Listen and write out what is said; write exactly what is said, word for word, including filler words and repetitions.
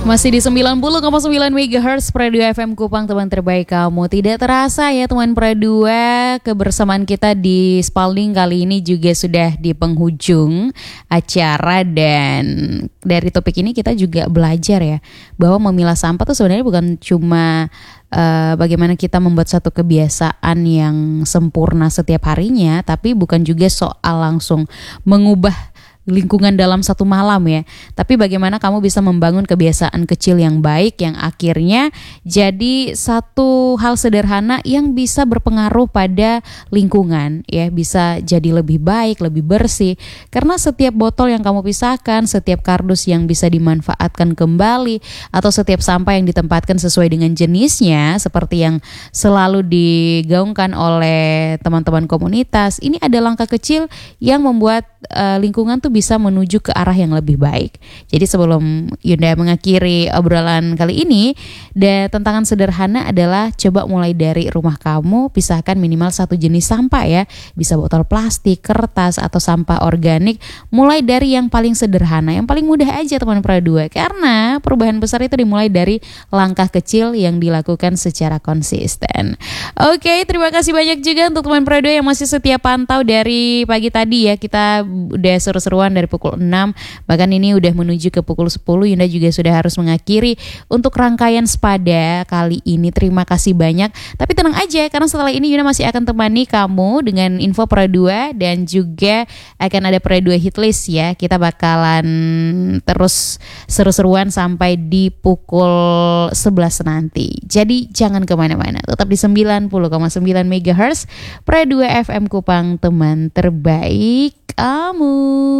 Masih di sembilan puluh koma sembilan megahertz Pradua F M Kupang, teman terbaik kamu. Tidak terasa ya teman Pradua, kebersamaan kita di Spalding kali ini juga sudah di penghujung acara. Dan dari topik ini kita juga belajar ya, bahwa memilah sampah tuh sebenarnya bukan cuma uh, bagaimana kita membuat satu kebiasaan yang sempurna setiap harinya, tapi bukan juga soal langsung mengubah lingkungan dalam satu malam ya, tapi bagaimana kamu bisa membangun kebiasaan kecil yang baik yang akhirnya jadi satu hal sederhana yang bisa berpengaruh pada lingkungan ya, bisa jadi lebih baik, lebih bersih. Karena setiap botol yang kamu pisahkan, setiap kardus yang bisa dimanfaatkan kembali, atau setiap sampah yang ditempatkan sesuai dengan jenisnya seperti yang selalu digaungkan oleh teman-teman komunitas, ini ada langkah kecil yang membuat uh, lingkungan tuh bisa menuju ke arah yang lebih baik. Jadi sebelum Yunda mengakhiri obrolan kali ini, dan tantangan sederhana adalah coba mulai dari rumah kamu, pisahkan minimal satu jenis sampah ya. Bisa botol plastik, kertas, atau sampah organik. Mulai dari yang paling sederhana, yang paling mudah aja teman Pradua. Karena perubahan besar itu dimulai dari langkah kecil yang dilakukan secara konsisten. Oke, terima kasih banyak juga untuk teman Pradua yang masih setia pantau dari pagi tadi ya. Kita udah seru-seruan dari pukul enam, bahkan ini udah menuju ke pukul sepuluh. Yunda juga sudah harus mengakhiri untuk rangkaian Spada kali ini. Terima kasih banyak. Tapi tenang aja, karena setelah ini Yunda masih akan temani kamu dengan info Pradua dan juga akan ada Pradua Hitlist ya. Kita bakalan terus seru-seruan sampai di pukul sebelas nanti. Jadi jangan kemana-mana, tetap di sembilan puluh koma sembilan megahertz Pradua F M Kupang, teman terbaik kamu.